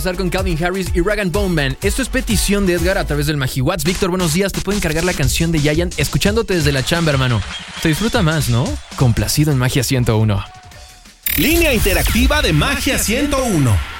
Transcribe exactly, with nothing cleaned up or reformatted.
Estar con Calvin Harris y Rag and Bone Man. Esto es petición de Edgar a través del MagiWhat's. Víctor, buenos días. Te pueden cargar la canción de Giant escuchándote desde la chamba, hermano. Te disfruta más, ¿no? Complacido en Magia ciento uno. Línea interactiva de Magia ciento uno.